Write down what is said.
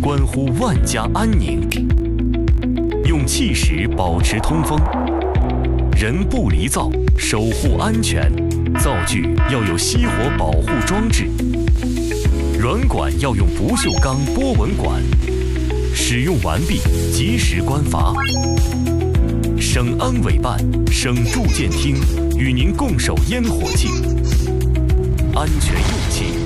关乎万家安宁。用气石保持通风，人不离灶，守护安全。灶具要有熄火保护装置，软管要用不锈钢波纹管。使用完毕，及时关阀。省安委办、省住建厅与您共守烟火气，安全用气。